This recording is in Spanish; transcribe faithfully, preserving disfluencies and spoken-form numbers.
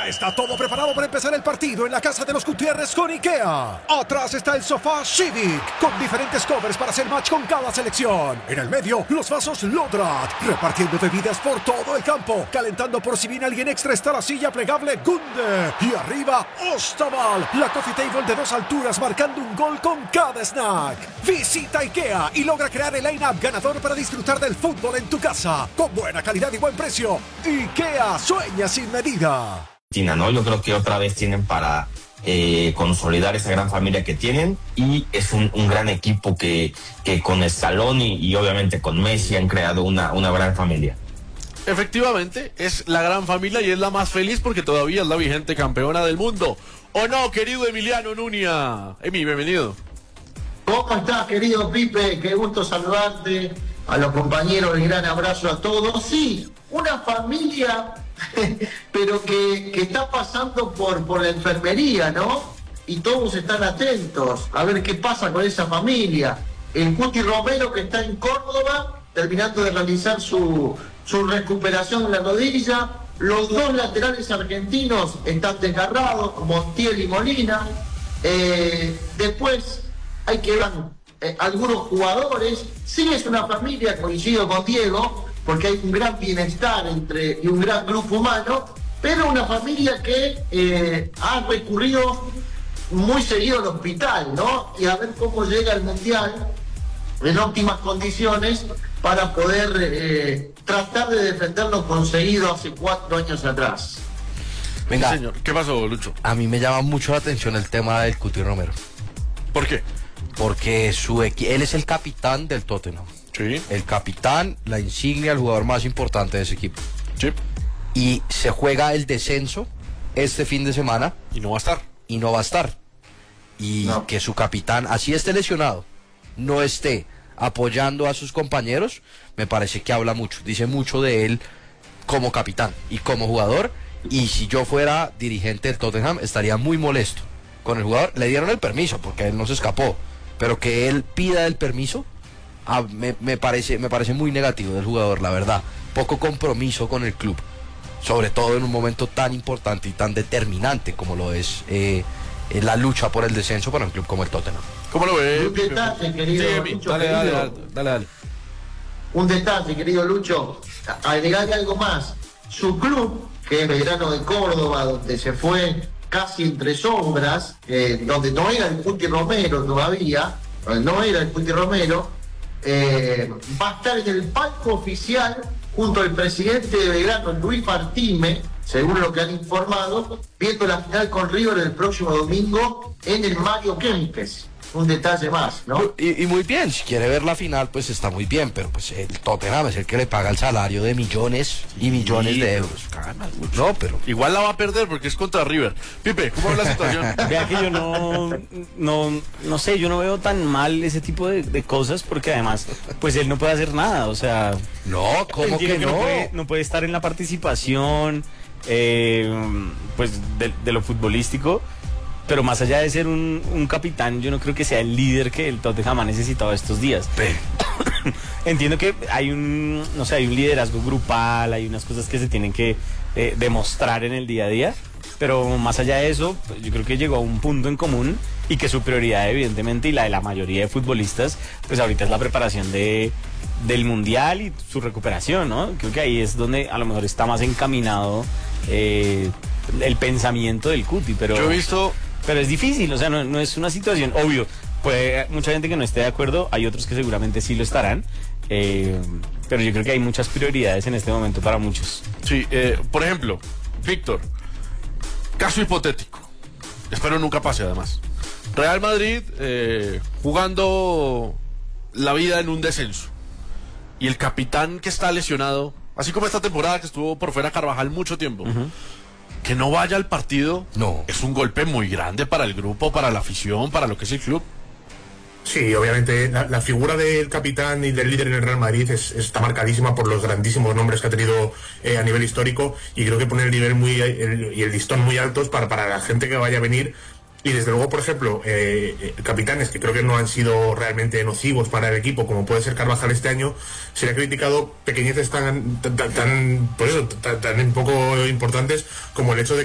Ya está todo preparado para empezar el partido en la casa de los Gutiérrez con IKEA. Atrás está el sofá Civic, con diferentes covers para hacer match con cada selección. En el medio, los vasos Lodrat, repartiendo bebidas por todo el campo. Calentando por si viene alguien extra está la silla plegable Gunde. Y arriba, Ostaval, la coffee table de dos alturas marcando un gol con cada snack. Visita IKEA y logra crear el line-up ganador para disfrutar del fútbol en tu casa. Con buena calidad y buen precio. IKEA, sueña sin medida. ¿no? Yo creo que otra vez tienen para eh, consolidar esa gran familia que tienen, y es un, un gran equipo que, que con Scaloni y obviamente con Messi han creado una, una gran familia. Efectivamente, es la gran familia y es la más feliz porque todavía es la vigente campeona del mundo. ¿O no, querido Emiliano Nuña? Emi, bienvenido. ¿Cómo estás, querido Pipe? Qué gusto saludarte, a los compañeros, el gran abrazo a todos. Sí, una familia, pero que, que está pasando por, por la enfermería, ¿no? Y todos están atentos a ver qué pasa con esa familia. El Cuti Romero, que está en Córdoba, terminando de realizar su, su recuperación de la rodilla. Los dos laterales argentinos están desgarrados, Montiel y Molina. Eh, después hay que ver eh, algunos jugadores. Sí, es una familia, coincido con Diego, porque hay un gran bienestar entre y un gran grupo humano, pero una familia que eh, ha recurrido muy seguido al hospital, ¿no? Y a ver cómo llega el Mundial en óptimas condiciones para poder eh, tratar de defender lo conseguido hace cuatro años atrás. Venga, sí, señor. ¿Qué pasó, Lucho? A mí me llama mucho la atención el tema del Cuti Romero. ¿Por qué? Porque su equi- él es el capitán del Tottenham. Sí. El capitán, la insignia, el jugador más importante de ese equipo. Sí. Y se juega el descenso este fin de semana. Y no va a estar. Y no va a estar. Y no. Que su capitán, así esté lesionado, no esté apoyando a sus compañeros, me parece que habla mucho. Dice mucho de él como capitán y como jugador. Y si yo fuera dirigente del Tottenham, estaría muy molesto con el jugador. Le dieron el permiso porque él no se escapó. Pero que él pida el permiso, Ah, me, me parece me parece muy negativo del jugador, la verdad. Poco compromiso con el club, sobre todo en un momento tan importante y tan determinante como lo es eh, eh, la lucha por el descenso para un club como el Tottenham. ¿Cómo lo ves? Un detalle, querido sí, Lucho, dale, querido. dale, dale, dale. Un detalle, querido Lucho, agregarle algo más. Su club, que es Belgrano de Córdoba, donde se fue casi entre sombras, eh, donde no era el Cuti Romero todavía, no era el Cuti Romero, Eh, va a estar en el palco oficial junto al presidente de Belgrano, Luis Martínez, según lo que han informado, viendo la final con River el próximo domingo en el Mario Kempes. Un detalle más, ¿no? Y, y muy bien, si quiere ver la final, pues está muy bien, pero pues el Tottenham es el que le paga el salario de millones y millones Sí, de euros. No, pero igual la va a perder porque es contra River. Pipe, ¿cómo es la situación? Vea que yo no, no, no sé, yo no veo tan mal ese tipo de, de cosas porque además, pues él no puede hacer nada, o sea... No, ¿cómo que, que no? No puede, no puede estar en la participación, eh, pues, de, de lo futbolístico, pero más allá de ser un, un capitán, yo no creo que sea el líder que el Tottenham ha necesitado estos días. Entiendo que hay un, no sé, hay un liderazgo grupal, hay unas cosas que se tienen que eh, demostrar en el día a día, pero más allá de eso, pues yo creo que llegó a un punto en común y que su prioridad evidentemente y la de la mayoría de futbolistas, pues ahorita es la preparación de, del Mundial y su recuperación, ¿no? Creo que ahí es donde a lo mejor está más encaminado eh, el pensamiento del Cuti, pero... Yo he visto... Pero es difícil, o sea, no, no es una situación, obvio, puede mucha gente que no esté de acuerdo, hay otros que seguramente sí lo estarán, eh, pero yo creo que hay muchas prioridades en este momento para muchos. Sí, eh, por ejemplo, Víctor, caso hipotético, espero nunca pase además. Real Madrid eh, jugando la vida en un descenso y el capitán que está lesionado, así como esta temporada que estuvo por fuera Carvajal mucho tiempo. Uh-huh. Que no vaya al partido, no, es un golpe muy grande para el grupo, para la afición, para lo que es el club. Sí, obviamente la, la figura del capitán y del líder en el Real Madrid es, está marcadísima por los grandísimos nombres que ha tenido eh, a nivel histórico, y creo que pone el nivel muy el, y el listón muy altos para, para la gente que vaya a venir. Y desde luego, por ejemplo, eh, capitanes que creo que no han sido realmente nocivos para el equipo, como puede ser Carvajal este año, se le ha criticado pequeñeces tan, tan, tan, pues eso, tan, tan poco importantes como el hecho de